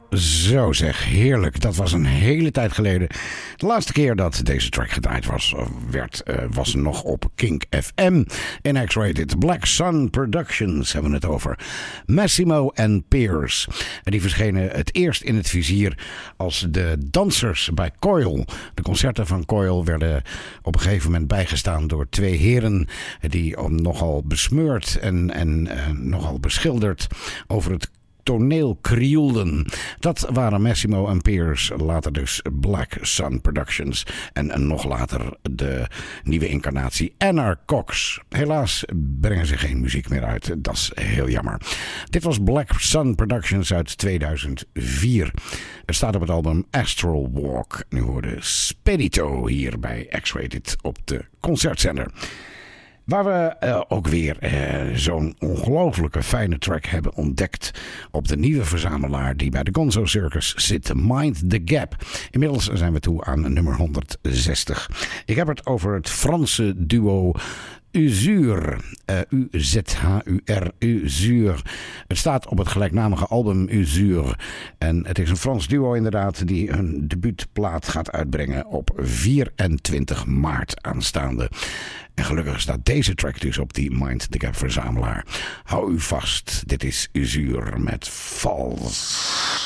Zo zeg, heerlijk. Dat was een hele tijd geleden. De laatste keer dat deze track gedraaid was nog op Kink FM. In X-Rated Black Sun Productions hebben we het over. Massimo en Piers. En die verschenen het eerst in het vizier als de dansers bij Coil. De concerten van Coil werden op een gegeven moment bijgestaan door twee heren die nogal besmeurd en nogal beschilderd over het toneel krioelden. Dat waren Massimo en Piers, later dus Black Sun Productions en nog later de nieuwe incarnatie Anna Cox. Helaas brengen ze geen muziek meer uit, dat is heel jammer. Dit was Black Sun Productions uit 2004. Het staat op het album Astral Walk. Nu hoorde Spedito hier bij X-Rated op de concertzender. Waar we ook weer zo'n ongelooflijke fijne track hebben ontdekt op de nieuwe verzamelaar die bij de Gonzo Circus zit, Mind the Gap. Inmiddels zijn we toe aan nummer 160. Ik heb het over het Franse duo Usure, U-Z-H-U-R, Usure. Het staat op het gelijknamige album Usure. En het is een Frans duo inderdaad die hun debuutplaat gaat uitbrengen op 24 maart aanstaande. En gelukkig staat deze track dus op die Mind the Gap verzamelaar. Hou u vast, dit is Usure met Vals.